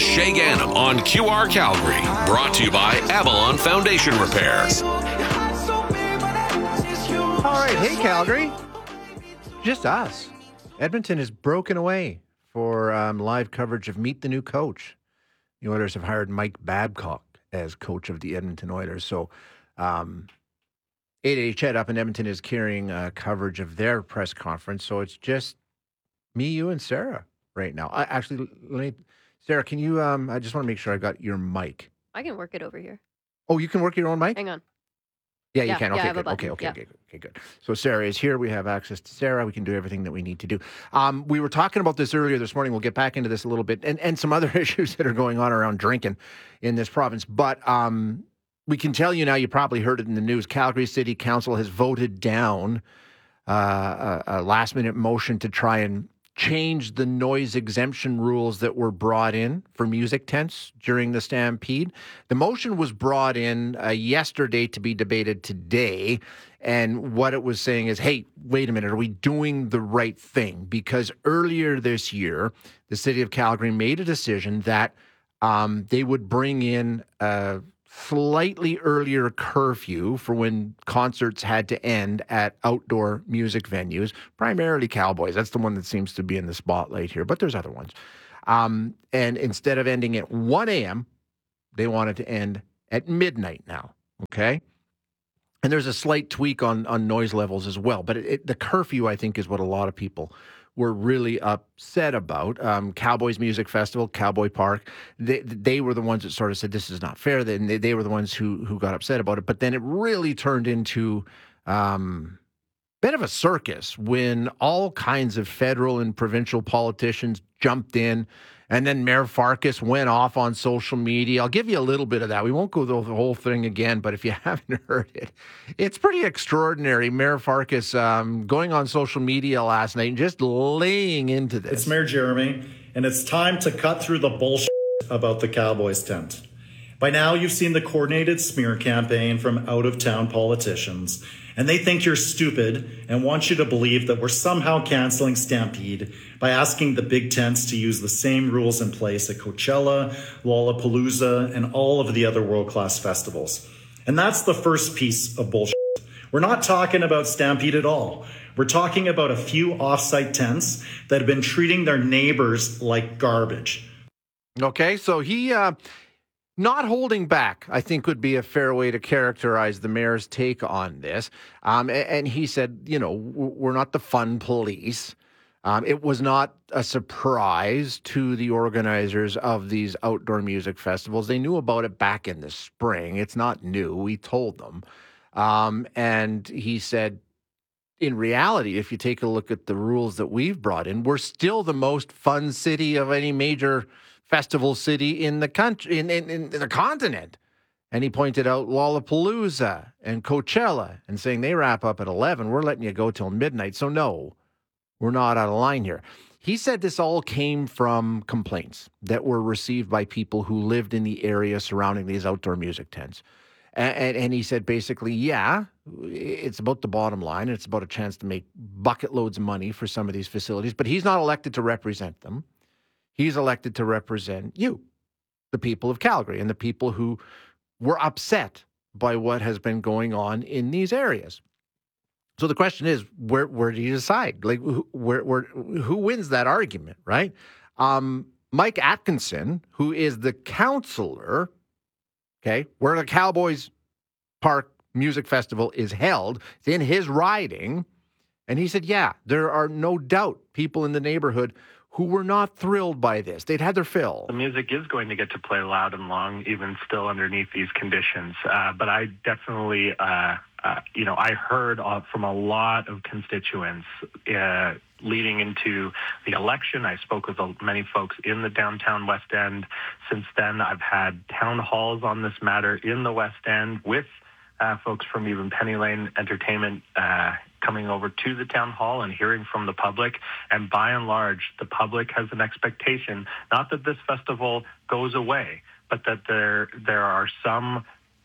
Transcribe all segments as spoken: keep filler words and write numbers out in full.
Shay Gannam on Q R Calgary. Brought to you by Avalon Foundation Repairs. All right, hey Calgary. Just us. Edmonton is broken away for um, live coverage of Meet the New Coach. The Oilers have hired Mike Babcock as coach of the Edmonton Oilers. So um, eight eighty Ched up in Edmonton is carrying uh, coverage of their press conference. So it's just me, you, and Sarah right now. I, actually, let me, Sarah, can you, um, I just want to make sure I got your mic. I can work it over here. Oh, you can work your own mic? Hang on. Yeah, you Yeah, can. yeah, I Okay, have a good. button. Okay, okay, Yeah. okay, good. Okay, good. So Sarah is here. We have access to Sarah. We can do everything that we need to do. Um, we were talking about this earlier this morning. We'll get back into this a little bit, and, and some other issues that are going on around drinking in this province. But um, we can tell you now, you probably heard it in the news, Calgary City Council has voted down uh, a, a last-minute motion to try and change the noise exemption rules that were brought in for music tents during the Stampede. The motion was brought in uh, yesterday to be debated today. And what it was saying is, hey, wait a minute, are we doing the right thing? Because earlier this year, the city of Calgary made a decision that um, they would bring in a slightly earlier curfew for when concerts had to end at outdoor music venues, primarily Cowboys. That's the one that seems to be in the spotlight here, but there's other ones. Um, and instead of ending at one a.m., they wanted to end at midnight now, okay? And there's a slight tweak on, on noise levels as well, but it, it, the curfew, I think, is what a lot of people were really upset about. Um, Cowboys Music Festival, Cowboy Park, they they were the ones that sort of said this is not fair. Then they, they were the ones who who got upset about it. But then it really turned into um, a bit of a circus when all kinds of federal and provincial politicians jumped in. And then Mayor Farkas went off on social media. I'll give you a little bit of that. We won't go through the whole thing again, but if you haven't heard it, it's pretty extraordinary. Mayor Farkas um, going on social media last night and just laying into this. It's Mayor Jeremy, and it's time to cut through the bullshit about the Cowboys tent. By now, you've seen the coordinated smear campaign from out-of-town politicians, and they think you're stupid and want you to believe that we're somehow canceling Stampede by asking the big tents to use the same rules in place at Coachella, Lollapalooza, and all of the other world-class festivals. And that's the first piece of bullshit. We're not talking about Stampede at all. We're talking about a few off-site tents that have been treating their neighbors like garbage. Okay, so he... Uh... Not holding back, I think, would be a fair way to characterize the mayor's take on this. Um, and he said, you know, we're not the fun police. Um, it was not a surprise to the organizers of these outdoor music festivals. They knew about it back in the spring. It's not new. We told them. Um, and he said, in reality, if you take a look at the rules that we've brought in, we're still the most fun city of any major festival city in the country, in, in, in the continent. And he pointed out Lollapalooza and Coachella and saying they wrap up at eleven. We're letting you go till midnight. So no, we're not out of line here. He said this all came from complaints that were received by people who lived in the area surrounding these outdoor music tents. And, and, and he said basically, yeah, it's about the bottom line. It's about a chance to make bucket loads of money for some of these facilities, but he's not elected to represent them. He's elected to represent you, the people of Calgary, and the people who were upset by what has been going on in these areas. So the question is, where where do you decide? Like, where where who wins that argument, right? Um, Mike Atkinson, who is the counselor, okay, where the Cowboys Park Music Festival is held, it's in his riding, and he said, yeah, there are no doubt people in the neighborhood who were not thrilled by this. They'd had their fill. The music is going to get to play loud and long, even still underneath these conditions. Uh, but I definitely, uh, uh, you know, I heard uh, from a lot of constituents uh, leading into the election. I spoke with uh, many folks in the downtown West End. Since then, I've had town halls on this matter in the West End with uh, folks from even Penny Lane Entertainment uh coming over to the town hall and hearing from the public. And by and large, the public has an expectation, not that this festival goes away, but that there there are some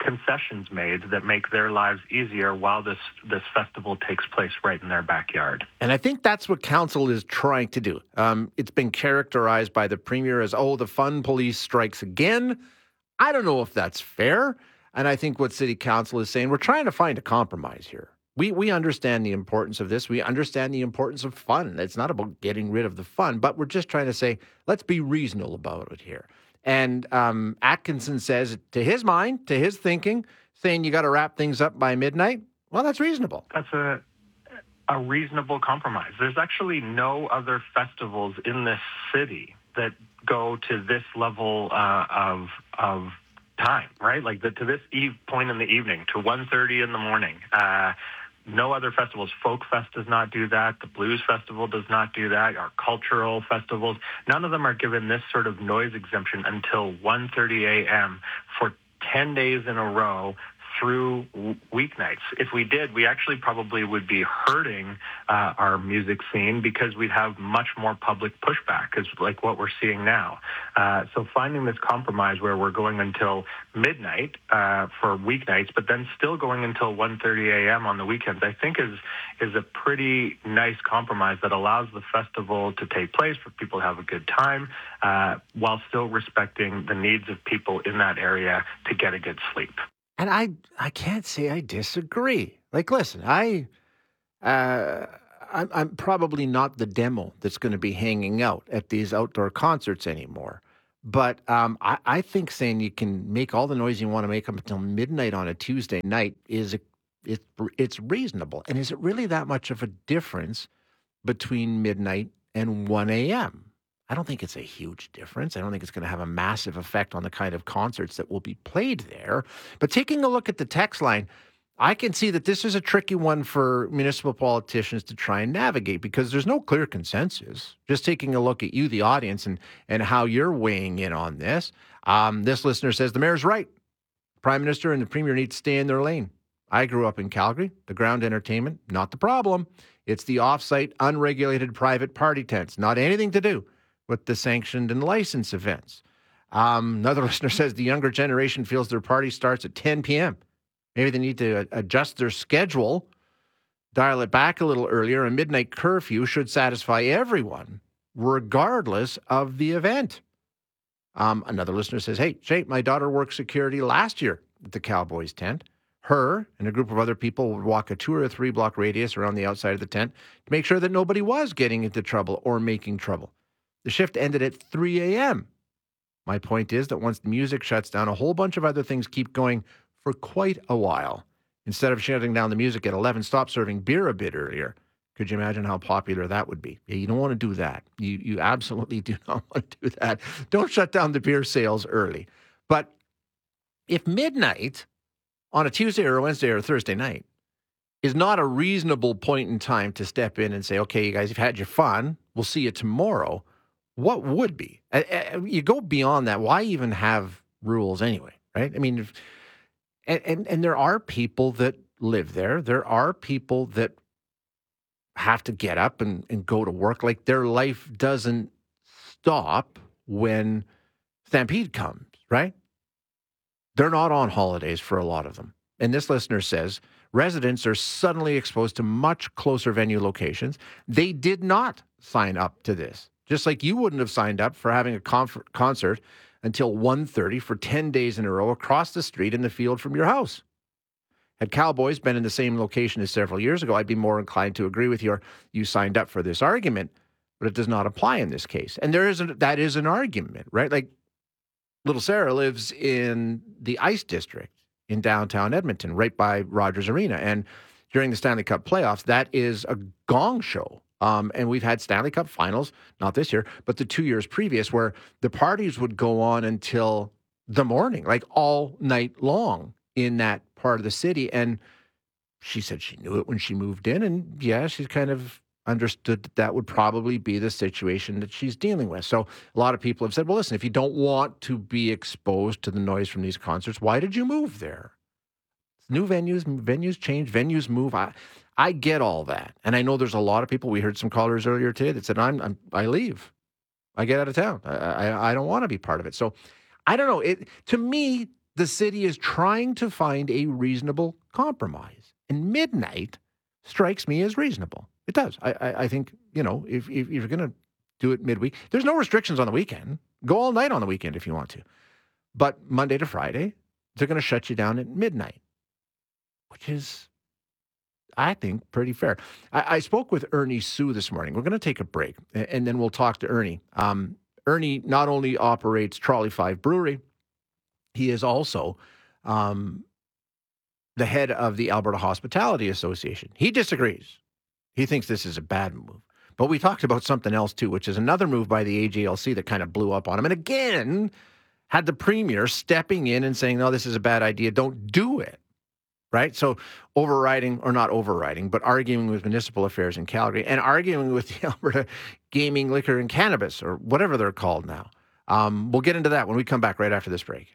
concessions made that make their lives easier while this, this festival takes place right in their backyard. And I think that's what council is trying to do. Um, it's been characterized by the premier as, oh, the fun police strikes again. I don't know if that's fair. And I think what city council is saying, we're trying to find a compromise here. We we understand the importance of this. We understand the importance of fun. It's not about getting rid of the fun, but we're just trying to say, let's be reasonable about it here. And um, Atkinson says, to his mind, to his thinking, saying you got to wrap things up by midnight, well, that's reasonable. That's a a reasonable compromise. There's actually no other festivals in this city that go to this level uh, of of time, right? Like the, to this eve point in the evening, to one thirty in the morning. Uh, no other festivals. Folk Fest does not do that. The Blues Festival does not do that. Our cultural festivals, none of them are given this sort of noise exemption until one thirty a.m. for ten days in a row through weeknights. If we did, we actually probably would be hurting uh, our music scene because we'd have much more public pushback, is like what we're seeing now. Uh, so finding this compromise where we're going until midnight uh, for weeknights, but then still going until one thirty a.m. on the weekends, I think is is a pretty nice compromise that allows the festival to take place for people to have a good time uh, while still respecting the needs of people in that area to get a good sleep. And I I can't say I disagree. Like, listen, I, uh, I'm, I'm probably not the demo that's going to be hanging out at these outdoor concerts anymore. But um, I, I think saying you can make all the noise you want to make up until midnight on a Tuesday night is a, it's it's reasonable. And is it really that much of a difference between midnight and one a.m.? I don't think it's a huge difference. I don't think it's going to have a massive effect on the kind of concerts that will be played there. But taking a look at the text line, I can see that this is a tricky one for municipal politicians to try and navigate because there's no clear consensus. Just taking a look at you, the audience, and, and how you're weighing in on this. Um, this listener says, the mayor's right. The Prime Minister and the Premier need to stay in their lane. I grew up in Calgary. The ground entertainment, not the problem. It's the off-site, unregulated private party tents. Not anything to do with the sanctioned and licensed events. Um, another listener says the younger generation feels their party starts at ten p.m. Maybe they need to adjust their schedule, dial it back a little earlier. A midnight curfew should satisfy everyone, regardless of the event. Um, another listener says, hey, Shay, my daughter worked security last year at the Cowboys tent. Her and a group of other people would walk a two or a three block radius around the outside of the tent to make sure that nobody was getting into trouble or making trouble. The shift ended at three a.m. My point is that once the music shuts down, a whole bunch of other things keep going for quite a while. Instead of shutting down the music at eleven, stop serving beer a bit earlier. Could you imagine how popular that would be? Yeah, you don't want to do that. You you absolutely do not want to do that. Don't shut down the beer sales early. But if midnight on a Tuesday or a Wednesday or a Thursday night is not a reasonable point in time to step in and say, okay, you guys, you've had your fun. We'll see you tomorrow. What would be? Uh, uh, you go beyond that. Why even have rules anyway, right? I mean, if, and, and and there are people that live there. There are people that have to get up and, and go to work. Like their life doesn't stop when Stampede comes, right? They're not on holidays for a lot of them. And this listener says, residents are suddenly exposed to much closer venue locations. They did not sign up to this. Just like you wouldn't have signed up for having a conf- concert until one thirty for ten days in a row across the street in the field from your house. Had Cowboys been in the same location as several years ago, I'd be more inclined to agree with your, you signed up for this argument, but it does not apply in this case. And there is a, that is an argument, right? Like little Sarah lives in the Ice District in downtown Edmonton, right by Rogers Arena. And during the Stanley Cup playoffs, that is a gong show. Um, and we've had Stanley Cup finals, not this year, but the two years previous, where the parties would go on until the morning, like all night long in that part of the city. And she said she knew it when she moved in. And yeah, she kind of understood that that would probably be the situation that she's dealing with. So a lot of people have said, well, listen, if you don't want to be exposed to the noise from these concerts, why did you move there? New venues, venues change, venues move. I, I get all that. And I know there's a lot of people, we heard some callers earlier today that said, I'm, I'm I leave. I get out of town. I, I, I don't want to be part of it. So I don't know. It, to me, the city is trying to find a reasonable compromise. And midnight strikes me as reasonable. It does. I, I, I think, you know, if, if you're going to do it midweek, there's no restrictions on the weekend. Go all night on the weekend if you want to. But Monday to Friday, they're going to shut you down at midnight, which is, I think, pretty fair. I, I spoke with Ernie Sue this morning. We're going to take a break, and then we'll talk to Ernie. Um, Ernie not only operates Trolley five Brewery, he is also um, the head of the Alberta Hospitality Association. He disagrees. He thinks this is a bad move. But we talked about something else, too, which is another move by the A G L C that kind of blew up on him. And again, had the premier stepping in and saying, no, this is a bad idea. Don't do it. Right? So overriding, or not overriding, but arguing with Municipal Affairs in Calgary and arguing with the Alberta Gaming, Liquor, and Cannabis, or whatever they're called now. Um, we'll get into that when we come back right after this break.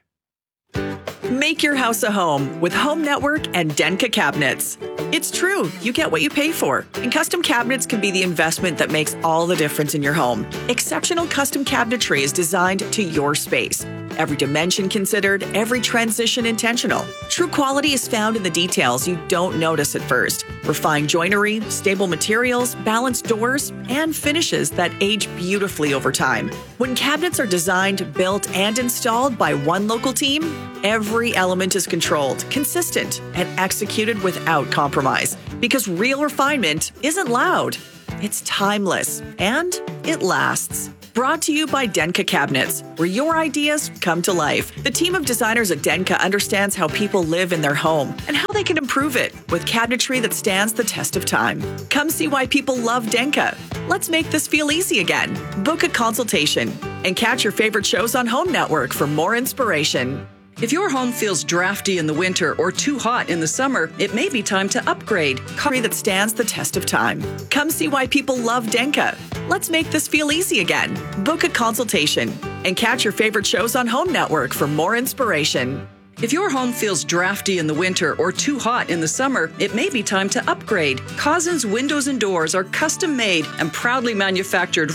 Make your house a home with Home Network and Denka Cabinets. It's true, you get what you pay for. And custom cabinets can be the investment that makes all the difference in your home. Exceptional custom cabinetry is designed to your space. Every dimension considered, every transition intentional. True quality is found in the details you don't notice at first. Refined joinery, stable materials, balanced doors, and finishes that age beautifully over time. When cabinets are designed, built, and installed by one local team, every element is controlled, consistent, and executed without compromise. Because real refinement isn't loud, it's timeless, and it lasts. Brought to you by Denka Cabinets, where your ideas come to life. The team of designers at Denka understands how people live in their home and how they can improve it with cabinetry that stands the test of time. Come see why people love Denka. Let's make this feel easy again. Book a consultation and catch your favorite shows on Home Network for more inspiration. If your home feels drafty in the winter or too hot in the summer, it may be time to upgrade. Concrete that stands the test of time. Come see why people love Denka. Let's make this feel easy again. Book a consultation and catch your favorite shows on Home Network for more inspiration. If your home feels drafty in the winter or too hot in the summer, it may be time to upgrade. Cousins Windows and Doors are custom made and proudly manufactured